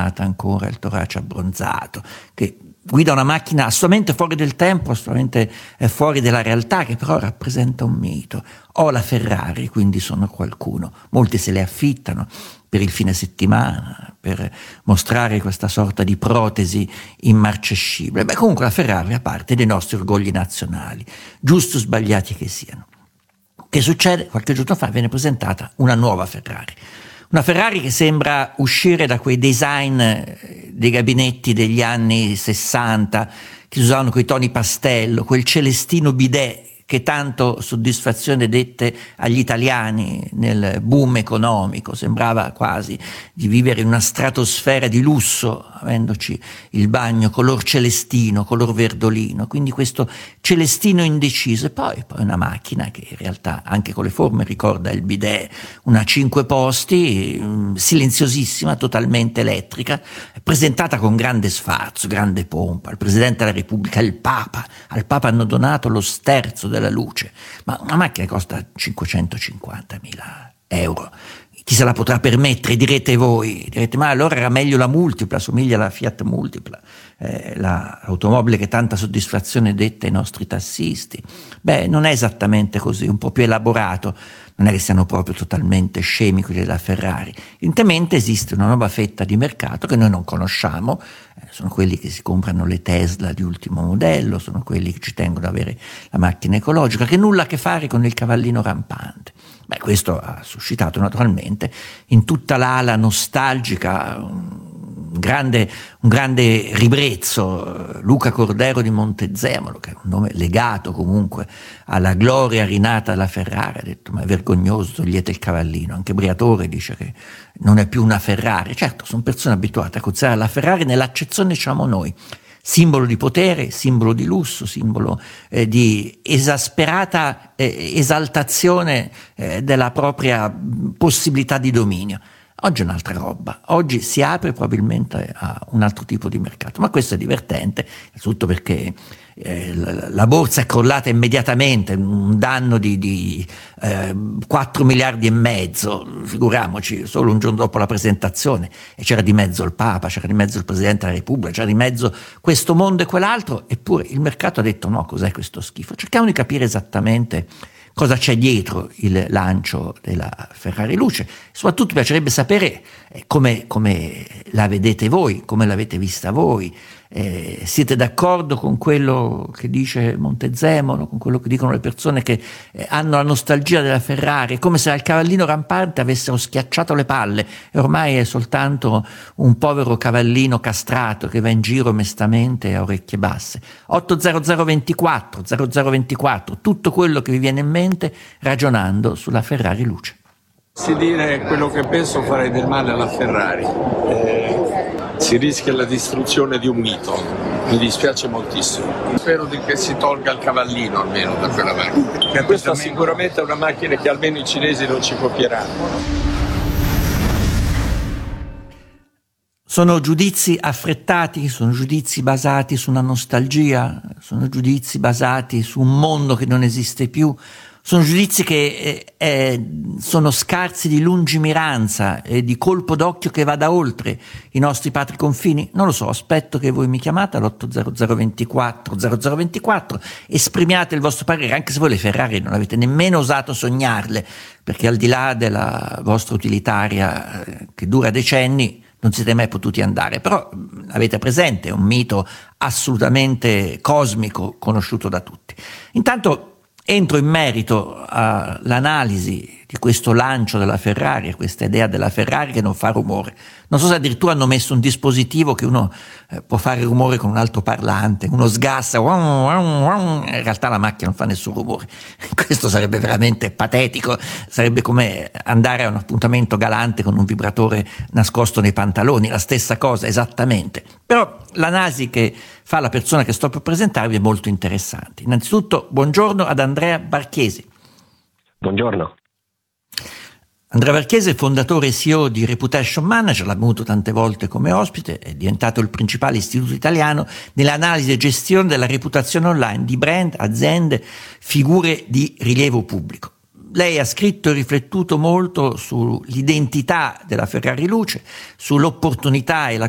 illuminata ancora, il torace abbronzato, che guida una macchina assolutamente fuori del tempo, assolutamente fuori della realtà, che però rappresenta un mito. Ho la Ferrari, quindi sono qualcuno. Molti se le affittano per il fine settimana, per mostrare questa sorta di protesi immarcescibile. Beh, comunque la Ferrari fa parte dei nostri orgogli nazionali, giusto o sbagliati che siano. Che succede? Qualche giorno fa viene presentata una nuova Ferrari. Una Ferrari che sembra uscire da quei design dei gabinetti degli anni 60 che si usavano quei toni pastello, quel celestino bidet che tanto soddisfazione dette agli italiani nel boom economico. Sembrava quasi di vivere in una stratosfera di lusso, avendoci il bagno color celestino, color verdolino, quindi questo celestino indeciso. E poi una macchina che in realtà anche con le forme ricorda il bidet, una 5 posti, silenziosissima, totalmente elettrica, presentata con grande sfarzo, grande pompa. Il Presidente della Repubblica, il Papa, al Papa hanno donato lo sterzo della luce, ma una macchina che costa 550.000 euro. Chi se la potrà permettere? Direte voi. Direte, ma allora era meglio la Multipla, somiglia alla Fiat Multipla, l'automobile che tanta soddisfazione dette ai nostri tassisti. Beh, non è esattamente così, un po' più elaborato. Non è che siano proprio totalmente scemi quelli della Ferrari. Evidentemente esiste una nuova fetta di mercato che noi non conosciamo, sono quelli che si comprano le Tesla di ultimo modello, sono quelli che ci tengono ad avere la macchina ecologica, che nulla a che fare con il cavallino rampante. Beh, questo ha suscitato naturalmente in tutta l'ala nostalgica un grande ribrezzo. Luca Cordero di Montezemolo, che è un nome legato comunque alla gloria rinata della Ferrari, ha detto: ma è vergognoso, togliete il cavallino. Anche Briatore dice che non è più una Ferrari. Certo, sono persone abituate a considerare la Ferrari nell'accezione diciamo noi, simbolo di potere, simbolo di lusso, simbolo di esasperata esaltazione della propria possibilità di dominio. Oggi è un'altra roba, oggi si apre probabilmente a un altro tipo di mercato, ma questo è divertente, innanzitutto perché la borsa è crollata immediatamente, un danno di 4 miliardi e mezzo, figuriamoci, solo un giorno dopo la presentazione, e c'era di mezzo il Papa, c'era di mezzo il Presidente della Repubblica, c'era di mezzo questo mondo e quell'altro, eppure il mercato ha detto: no, cos'è questo schifo? Cerchiamo di capire esattamente cosa c'è dietro il lancio della Ferrari Luce. Soprattutto mi piacerebbe sapere come la vedete voi, come l'avete vista voi. Siete d'accordo con quello che dice Montezemolo, con quello che dicono le persone che hanno la nostalgia della Ferrari? È come se al cavallino rampante avessero schiacciato le palle e ormai è soltanto un povero cavallino castrato che va in giro mestamente a orecchie basse. 80024 0024, tutto quello che vi viene in mente ragionando sulla Ferrari Luce. Se dire quello che penso, farei del male alla Ferrari. Si rischia la distruzione di un mito. Mi dispiace moltissimo. Spero che si tolga il cavallino almeno da quella macchina. Questa sicuramente è una macchina che almeno i cinesi non ci copieranno. Sono giudizi affrettati, sono giudizi basati su una nostalgia, sono giudizi basati su un mondo che non esiste più, sono giudizi che sono scarsi di lungimiranza e di colpo d'occhio che vada oltre i nostri patri confini. Non lo so, aspetto che voi mi chiamate all'80024 0024, esprimiate il vostro parere, anche se voi le Ferrari non avete nemmeno osato sognarle, perché al di là della vostra utilitaria che dura decenni non siete mai potuti andare, però avete presente, è un mito assolutamente cosmico, conosciuto da tutti. Intanto entro in merito all'analisi di questo lancio della Ferrari, questa idea della Ferrari che non fa rumore. Non so se addirittura hanno messo un dispositivo che uno può fare rumore con un altoparlante, uno sgassa, in realtà la macchina non fa nessun rumore. Questo sarebbe veramente patetico, sarebbe come andare a un appuntamento galante con un vibratore nascosto nei pantaloni, la stessa cosa esattamente. Però l'analisi che fa la persona che sto per presentarvi è molto interessante. Innanzitutto, buongiorno ad Andrea Barchesi. Buongiorno. Andrea Barchesi è fondatore e CEO di Reputation Manager, l'ha avuto tante volte come ospite, è diventato il principale istituto italiano nell'analisi e gestione della reputazione online di brand, aziende, figure di rilievo pubblico. Lei ha scritto e riflettuto molto sull'identità della Ferrari Luce, sull'opportunità e la